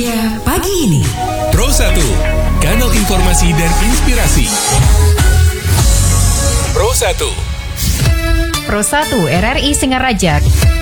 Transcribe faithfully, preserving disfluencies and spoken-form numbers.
Raja pagi ini. Pro satu, kanal informasi dan inspirasi. Pro satu. Pro satu R R I Singaraja